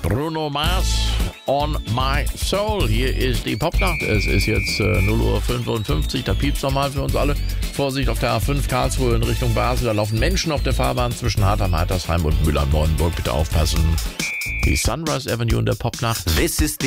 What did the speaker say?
Bruno Mars, On My Soul. Hier ist die Popnacht. Es ist jetzt 0:55 Uhr. Da piept's nochmal für uns alle. Vorsicht auf der A5 Karlsruhe in Richtung Basel. Da laufen Menschen auf der Fahrbahn zwischen Hartheim, Heitersheim und Müllern-Neuenburg. Bitte aufpassen. Die Sunrise Avenue in der Popnacht. This is the